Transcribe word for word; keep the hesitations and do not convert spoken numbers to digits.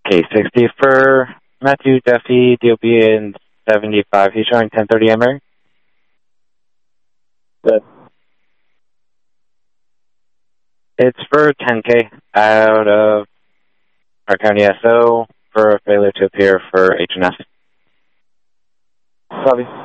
Okay, sixty for Matthew Duffy, D O B in seventy-five. He's showing ten thirty Emery. Good. It's for ten K out of our county S O for a failure to appear for H and S. Copy.